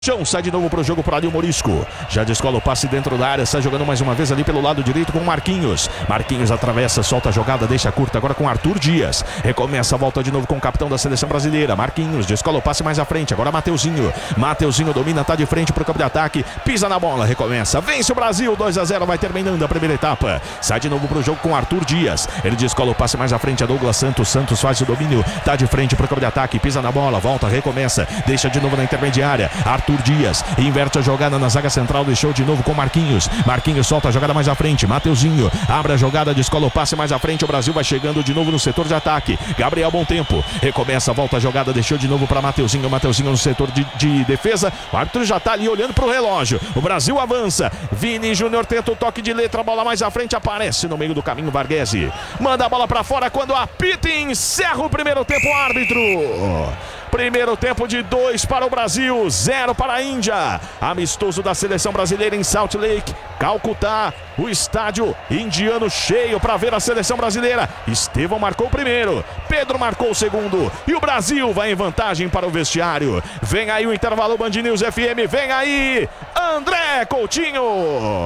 Sai de novo pro jogo por ali o Morisco. Já descola o passe dentro da área. Sai jogando mais uma vez ali pelo lado direito com o Marquinhos. Marquinhos atravessa, solta a jogada, deixa curta agora com Arthur Dias. Recomeça, volta de novo com o capitão da seleção brasileira. Marquinhos descola o passe mais à frente. Agora Mateuzinho. Mateuzinho domina, tá de frente pro campo de ataque. Pisa na bola, recomeça. Vence o Brasil, 2-0, vai terminando a primeira etapa. Sai de novo pro jogo com Arthur Dias. Ele descola o passe mais à frente a Douglas Santos. Santos faz o domínio, tá de frente pro campo de ataque. Pisa na bola, volta, recomeça. Deixa de novo na intermediária. Arthur Dias inverte a jogada na zaga central, deixou de novo com Marquinhos. Marquinhos solta a jogada mais à frente. Mateuzinho abre a jogada, descola o passe mais à frente. O Brasil vai chegando de novo no setor de ataque. Gabriel, bom tempo. Recomeça, volta a jogada, deixou de novo para Mateuzinho. Mateuzinho no setor de defesa. O árbitro já tá ali olhando pro relógio. O Brasil avança. Vini Júnior tenta o toque de letra. A bola mais à frente aparece no meio do caminho. Varghese manda a bola para fora quando apita e encerra o primeiro tempo. O árbitro. Primeiro tempo de 2 para o Brasil, 0 para a Índia. Amistoso da seleção brasileira em Salt Lake, Calcutá. O estádio indiano cheio para ver a seleção brasileira. Estevão marcou o primeiro, Pedro marcou o segundo. E o Brasil vai em vantagem para o vestiário. Vem aí o intervalo Band News FM. Vem aí André Coutinho.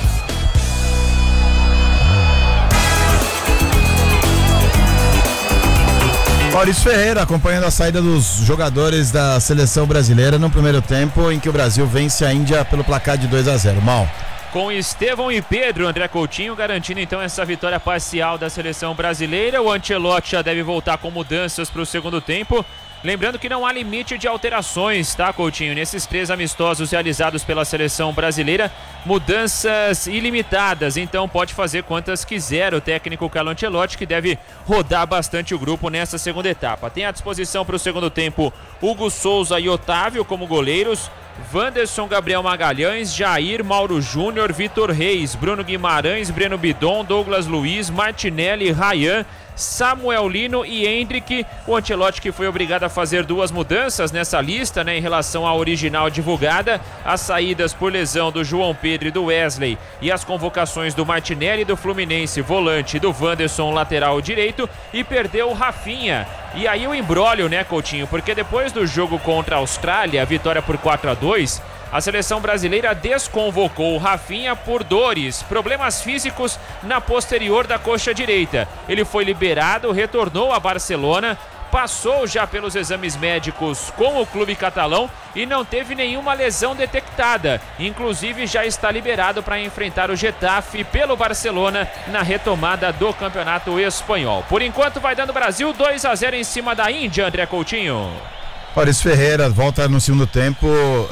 Maurício Ferreira acompanhando a saída dos jogadores da seleção brasileira no primeiro tempo em que o Brasil vence a Índia pelo placar de 2-0. Mal. Com Estevão e Pedro, André Coutinho garantindo então essa vitória parcial da seleção brasileira. O Ancelotti já deve voltar com mudanças para o segundo tempo. Lembrando que não há limite de alterações, tá, Coutinho? Nesses 3 amistosos realizados pela seleção brasileira, mudanças ilimitadas, então pode fazer quantas quiser o técnico Carlo Ancelotti, que deve rodar bastante o grupo nessa segunda etapa. Tem à disposição para o segundo tempo Hugo Souza e Otávio como goleiros, Wanderson, Gabriel Magalhães, Jair, Mauro Júnior, Vitor Reis, Bruno Guimarães, Breno Bidon, Douglas Luiz, Martinelli, Ryan, Samuel Lino e Hendrick. O Ancelotti que foi obrigado a fazer 2 mudanças nessa lista, né, em relação à original divulgada, as saídas por lesão do João Pedro e do Wesley e as convocações do Martinelli do Fluminense, volante, do Wanderson, lateral direito, e perdeu o Rafinha. E aí o imbróglio, né, Coutinho, porque depois do jogo contra a Austrália, a vitória por 4-2, a seleção brasileira desconvocou o Rafinha por dores, problemas físicos na posterior da coxa direita. Ele foi liberado, retornou a Barcelona, passou já pelos exames médicos com o clube catalão e não teve nenhuma lesão detectada. Inclusive já está liberado para enfrentar o Getafe pelo Barcelona na retomada do campeonato espanhol. Por enquanto vai dando Brasil 2-0 em cima da Índia, André Coutinho. Maurício Ferreira volta no segundo tempo.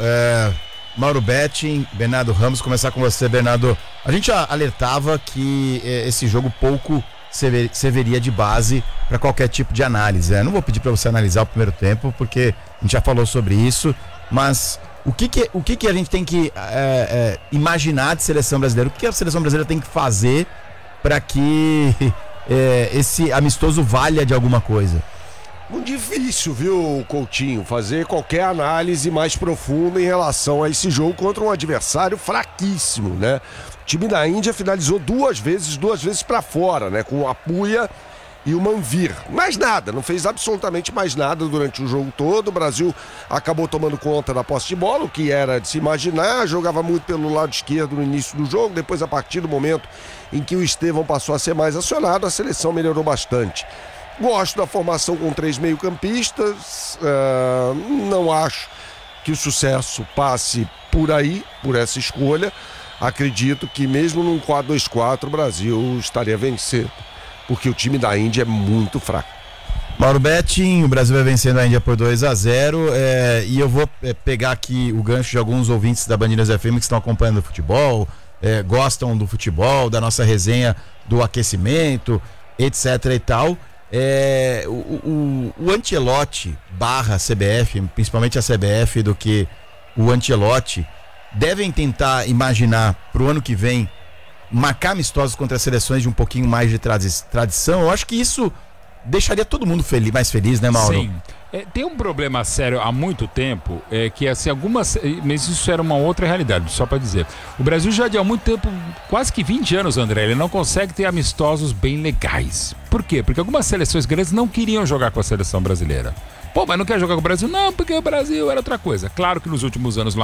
Mauro Betting, Bernardo Ramos, começar com você, Bernardo. A gente alertava que esse jogo pouco serviria de base para qualquer tipo de análise. Não vou pedir para você analisar o primeiro tempo, porque a gente já falou sobre isso, mas o que a gente tem que imaginar de seleção brasileira? O que a seleção brasileira tem que fazer para que esse amistoso valha de alguma coisa? Muito difícil, viu, Coutinho, fazer qualquer análise mais profunda em relação a esse jogo contra um adversário fraquíssimo, né? O time da Índia finalizou duas vezes para fora, né? Com o Apuia e o Manvir. Mais nada, não fez absolutamente mais nada durante o jogo todo. O Brasil acabou tomando conta da posse de bola, o que era de se imaginar. Jogava muito pelo lado esquerdo no início do jogo. Depois, a partir do momento em que o Estevão passou a ser mais acionado, a seleção melhorou bastante. Gosto da formação com 3 meio-campistas. Não acho que o sucesso passe por aí, por essa escolha. Acredito que mesmo num 4-2-4 o Brasil estaria vencendo, porque o time da Índia é muito fraco. Mauro Betting, o Brasil vai vencendo a Índia por 2-0, e eu vou pegar aqui o gancho de alguns ouvintes da Band News FM que estão acompanhando o futebol, gostam do futebol, da nossa resenha do aquecimento, etc e tal. O Ancelotti barra CBF, principalmente a CBF do que o Ancelotti, devem tentar imaginar pro ano que vem marcar amistosos contra as seleções de um pouquinho mais de tradição. Eu acho que isso deixaria todo mundo mais feliz, né, Mauro? Sim. Tem um problema sério há muito tempo, que assim, mas isso era uma outra realidade, só para dizer. O Brasil já há muito tempo, quase que 20 anos, André, ele não consegue ter amistosos bem legais. Por quê? Porque algumas seleções grandes não queriam jogar com a seleção brasileira. Pô, mas não quer jogar com o Brasil? Não, porque o Brasil era outra coisa. Claro que nos últimos anos